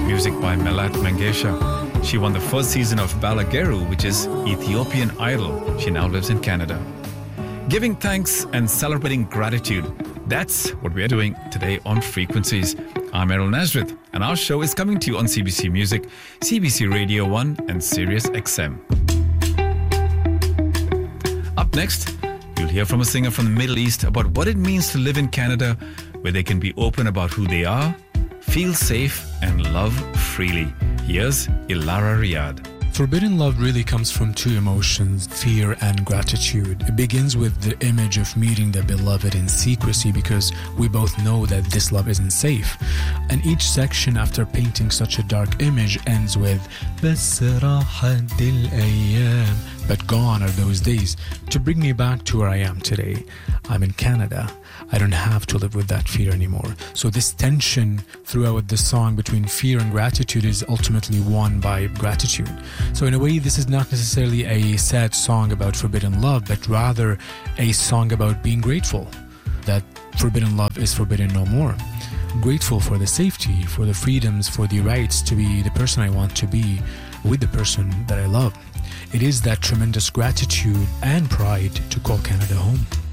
music by Melat Mengesha. She won the first season of Balageru, which is Ethiopian Idol. She now lives in Canada. Giving thanks and celebrating gratitude. That's what we are doing today on Frequencies. I'm Errol Nazareth, and our show is coming to you on CBC Music, CBC Radio 1 and Sirius XM. Up next, you'll hear from a singer from the Middle East about what it means to live in Canada, where they can be open about who they are, feel safe, and love freely. Here's Ilara Riyad. Forbidden love really comes from two emotions, fear and gratitude. It begins with the image of meeting the beloved in secrecy because we both know that this love isn't safe. And each section, after painting such a dark image, ends with بس راحت الأيام. But gone are those days. To bring me back to where I am today. I'm in Canada. I don't have to live with that fear anymore. So this tension throughout the song between fear and gratitude is ultimately won by gratitude. So in a way, this is not necessarily a sad song about forbidden love, but rather a song about being grateful that forbidden love is forbidden no more. Grateful for the safety, for the freedoms, for the rights to be the person I want to be with the person that I love. It is that tremendous gratitude and pride to call Canada home.